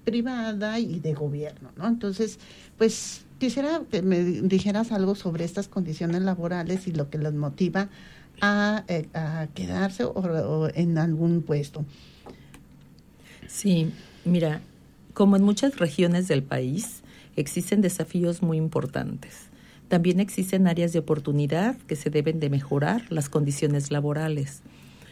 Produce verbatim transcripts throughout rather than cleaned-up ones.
privada y de gobierno, ¿no? Entonces, pues quisiera que me dijeras algo sobre estas condiciones laborales y lo que los motiva a, eh, a quedarse o, o en algún puesto. Sí, mira, como en muchas regiones del país, existen desafíos muy importantes. También existen áreas de oportunidad que se deben de mejorar las condiciones laborales.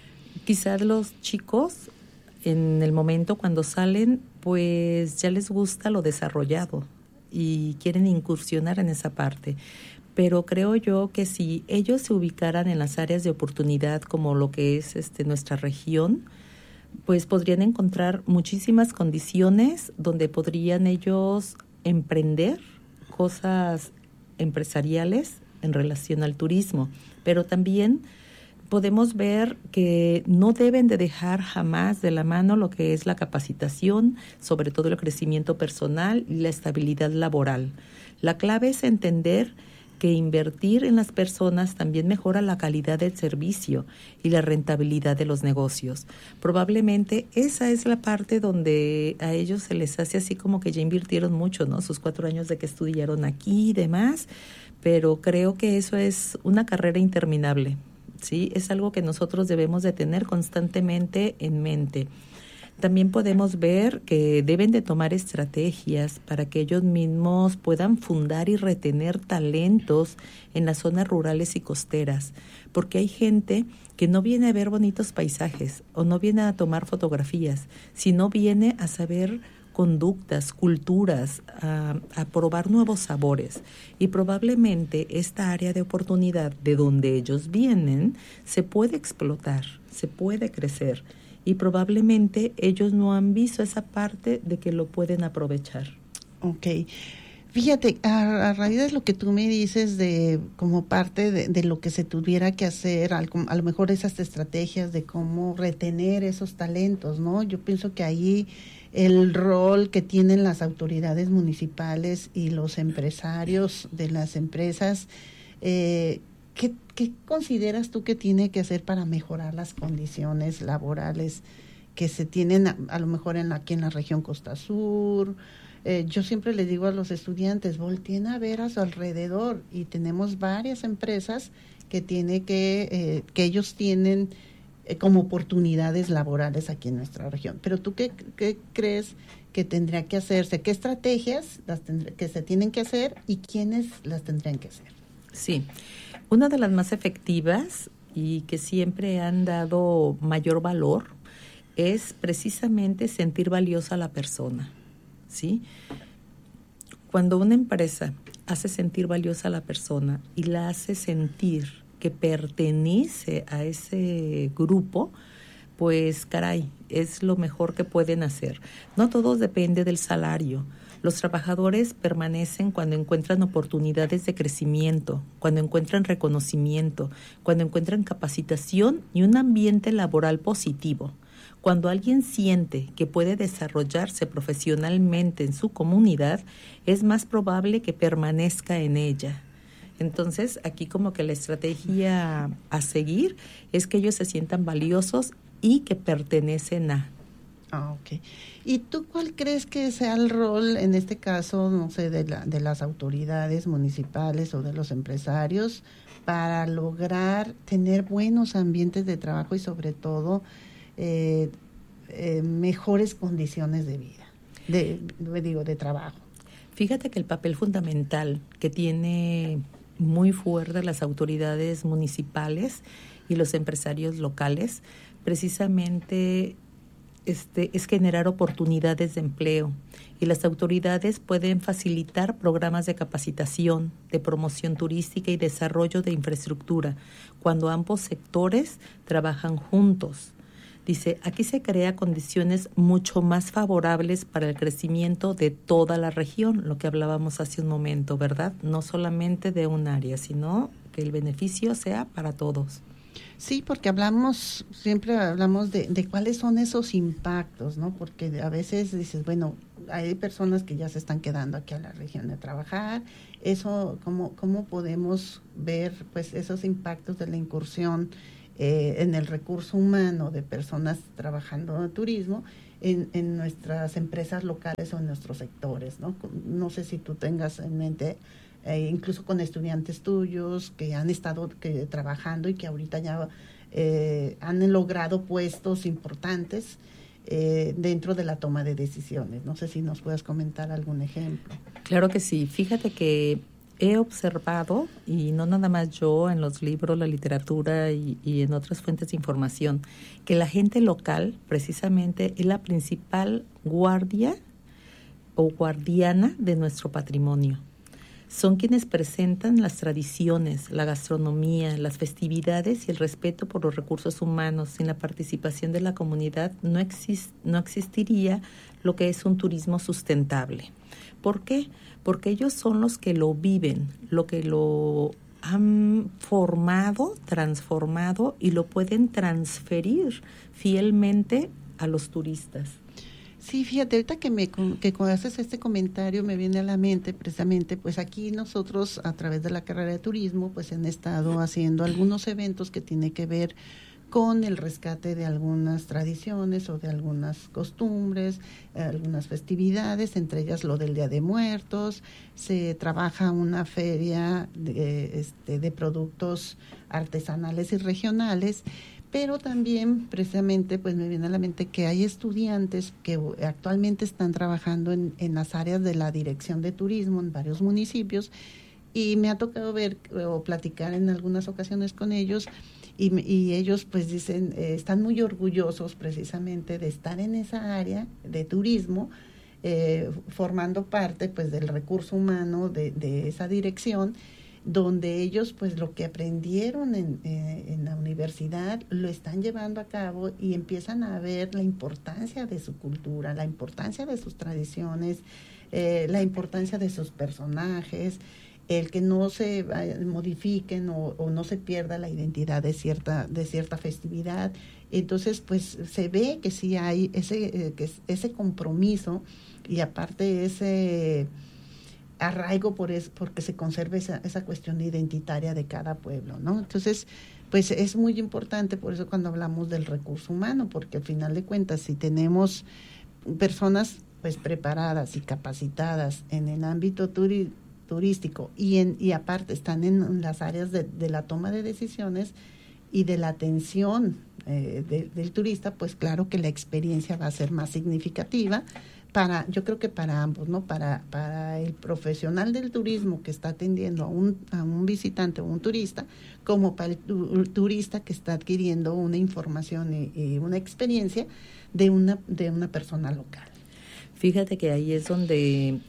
Quizás los chicos, en el momento cuando salen, pues ya les gusta lo desarrollado y quieren incursionar en esa parte. Pero creo yo que si ellos se ubicaran en las áreas de oportunidad como lo que es este, nuestra región, pues podrían encontrar muchísimas condiciones donde podrían ellos emprender cosas empresariales en relación al turismo. Pero también podemos ver que no deben de dejar jamás de la mano lo que es la capacitación, sobre todo el crecimiento personal y la estabilidad laboral. La clave es entender que invertir en las personas también mejora la calidad del servicio y la rentabilidad de los negocios. Probablemente esa es la parte donde a ellos se les hace así como que ya invirtieron mucho, ¿no? Sus cuatro años de que estudiaron aquí y demás, pero creo que eso es una carrera interminable. Sí, es algo que nosotros debemos de tener constantemente en mente. También podemos ver que deben de tomar estrategias para que ellos mismos puedan fundar y retener talentos en las zonas rurales y costeras, porque hay gente que no viene a ver bonitos paisajes o no viene a tomar fotografías, sino viene a saber conductas, culturas, a, a probar nuevos sabores. Y probablemente esta área de oportunidad de donde ellos vienen se puede explotar, se puede crecer. Y probablemente ellos no han visto esa parte de que lo pueden aprovechar. Ok. Fíjate, a, a raíz de lo que tú me dices de como parte de, de lo que se tuviera que hacer, a, a lo mejor esas estrategias de cómo retener esos talentos, ¿no? Yo pienso que ahí el rol que tienen las autoridades municipales y los empresarios de las empresas, eh, ¿qué, ¿qué consideras tú que tiene que hacer para mejorar las condiciones laborales que se tienen a, a lo mejor en aquí en la región Costa Sur? Eh, yo siempre les digo a los estudiantes, volteen a ver a su alrededor, y tenemos varias empresas que tiene que, eh, que ellos tienen eh, como oportunidades laborales aquí en nuestra región. Pero tú, ¿qué, qué crees que tendría que hacerse? ¿Qué estrategias las tendré, que se tienen que hacer y quiénes las tendrían que hacer? Sí, una de las más efectivas y que siempre han dado mayor valor es precisamente sentir valiosa a la persona. ¿Sí? Cuando una empresa hace sentir valiosa a la persona y la hace sentir que pertenece a ese grupo, pues caray, es lo mejor que pueden hacer. No todo depende del salario. Los trabajadores permanecen cuando encuentran oportunidades de crecimiento, cuando encuentran reconocimiento, cuando encuentran capacitación y un ambiente laboral positivo. Cuando alguien siente que puede desarrollarse profesionalmente en su comunidad, es más probable que permanezca en ella. Entonces, aquí como que la estrategia a seguir es que ellos se sientan valiosos y que pertenecen a. Ah, ok. ¿Y tú cuál crees que sea el rol, en este caso, no sé, de, la, de las autoridades municipales o de los empresarios para lograr tener buenos ambientes de trabajo y sobre todo Eh, eh, mejores condiciones de vida, de, de, digo, de trabajo? Fíjate que el papel fundamental que tiene muy fuerte las autoridades municipales y los empresarios locales, precisamente este, es generar oportunidades de empleo. Y las autoridades pueden facilitar programas de capacitación, de promoción turística y desarrollo de infraestructura, cuando ambos sectores trabajan juntos. Dice, aquí se crea condiciones mucho más favorables para el crecimiento de toda la región, lo que hablábamos hace un momento, ¿verdad? No solamente de un área, sino que el beneficio sea para todos. Sí, porque hablamos, siempre hablamos de, de cuáles son esos impactos, ¿no? Porque a veces dices, bueno, hay personas que ya se están quedando aquí a la región de trabajar, eso, ¿cómo, cómo podemos ver pues esos impactos de la incursión Eh, en el recurso humano de personas trabajando en turismo, en, en nuestras empresas locales o en nuestros sectores, ¿no? No sé si tú tengas en mente, eh, incluso con estudiantes tuyos que han estado que, trabajando y que ahorita ya eh, han logrado puestos importantes eh, dentro de la toma de decisiones. No sé si nos puedas comentar algún ejemplo. Claro que sí. Fíjate que he observado, y no nada más yo, en los libros, la literatura y, y en otras fuentes de información, que la gente local precisamente es la principal guardia o guardiana de nuestro patrimonio. Son quienes presentan las tradiciones, la gastronomía, las festividades y el respeto por los recursos humanos. Sin la participación de la comunidad no, exist, no existiría lo que es un turismo sustentable. ¿Por qué? Porque ellos son los que lo viven, lo que lo han formado, transformado y lo pueden transferir fielmente a los turistas. Sí, fíjate, ahorita que me que cuando haces este comentario me viene a la mente precisamente, pues aquí nosotros a través de la carrera de turismo pues han estado haciendo algunos eventos que tienen que ver con el rescate de algunas tradiciones o de algunas costumbres, eh, algunas festividades, entre ellas lo del Día de Muertos. Se trabaja una feria de, este, de productos artesanales y regionales, pero también precisamente pues me viene a la mente que hay estudiantes que actualmente están trabajando en, en las áreas de la dirección de turismo en varios municipios, y me ha tocado ver o platicar en algunas ocasiones con ellos, y, y ellos pues dicen, eh, están muy orgullosos precisamente de estar en esa área de turismo, eh, formando parte pues del recurso humano de, de esa dirección, donde ellos pues lo que aprendieron en, eh, en la universidad lo están llevando a cabo y empiezan a ver la importancia de su cultura, la importancia de sus tradiciones, eh, la importancia de sus personajes, el que no se modifiquen o, o no se pierda la identidad de cierta de cierta festividad. Entonces pues se ve que sí hay ese eh, que ese compromiso, y aparte ese arraigo por es, porque se conserve esa, esa cuestión identitaria de cada pueblo, ¿no? Entonces, pues es muy importante, por eso cuando hablamos del recurso humano, porque al final de cuentas, si tenemos personas pues preparadas y capacitadas en el ámbito turi, turístico y en y aparte están en las áreas de, de la toma de decisiones y de la atención eh, de, del turista, pues claro que la experiencia va a ser más significativa. Para, yo creo que para ambos, ¿no? Para, para el profesional del turismo que está atendiendo a un, a un visitante o un turista, como para el tu, turista que está adquiriendo una información y, y una experiencia de una, de una persona local. Fíjate que ahí es donde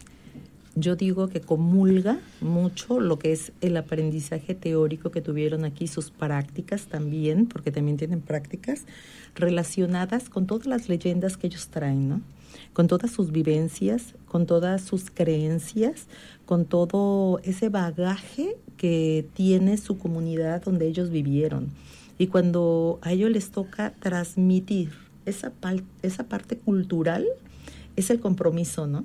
yo digo que comulga mucho lo que es el aprendizaje teórico que tuvieron aquí, sus prácticas también, porque también tienen prácticas relacionadas con todas las leyendas que ellos traen, ¿no? Con todas sus vivencias, con todas sus creencias, con todo ese bagaje que tiene su comunidad donde ellos vivieron. Y cuando a ellos les toca transmitir esa, pal- esa parte cultural, es el compromiso, ¿no?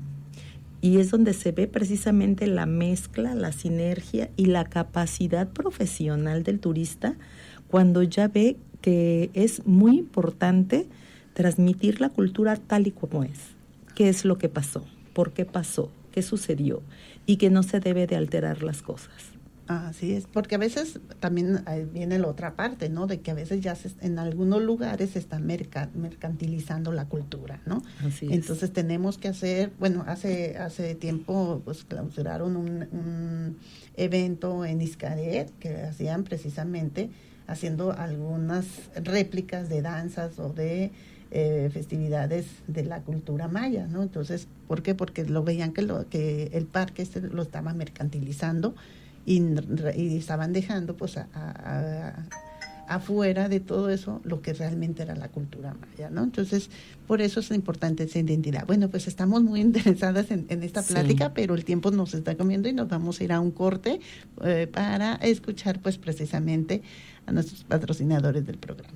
Y es donde se ve precisamente la mezcla, la sinergia y la capacidad profesional del turista, cuando ya ve que es muy importante transmitir la cultura tal y como es. ¿Qué es lo que pasó? ¿Por qué pasó? ¿Qué sucedió? Y que no se debe de alterar las cosas. Así es, porque a veces también viene la otra parte, ¿no? De que a veces ya se, en algunos lugares se está merca, mercantilizando la cultura, ¿no? Así es. Entonces tenemos que hacer, bueno, hace hace tiempo pues clausuraron un, un evento en Xcaret que hacían precisamente haciendo algunas réplicas de danzas o de eh, festividades de la cultura maya, ¿no? Entonces, ¿por qué? Porque lo veían que lo que el parque este lo estaba mercantilizando. Y, y estaban dejando pues a, a, a, afuera de todo eso lo que realmente era la cultura maya, ¿no? Entonces, por eso es importante esa identidad. Bueno, pues estamos muy interesadas en, en esta plática, sí, pero el tiempo nos está comiendo y nos vamos a ir a un corte eh, para escuchar pues precisamente a nuestros patrocinadores del programa.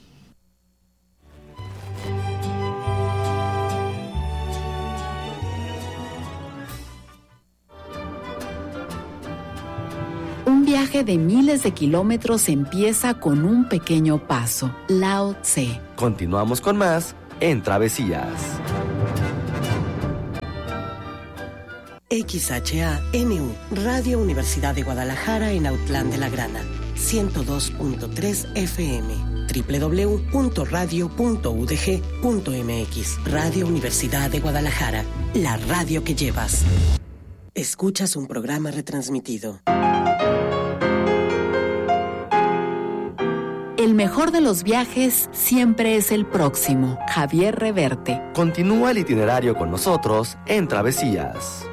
Un viaje de miles de kilómetros empieza con un pequeño paso. Lao Tse. Continuamos con más en Travesías. X H A N U, Radio Universidad de Guadalajara en Autlán de la Grana, ciento dos punto tres F M, doble u doble u doble u punto radio punto u d g punto m x. Radio Universidad de Guadalajara, la radio que llevas. Escuchas un programa retransmitido. El mejor de los viajes siempre es el próximo. Javier Reverte. Continúa el itinerario con nosotros en Travesías.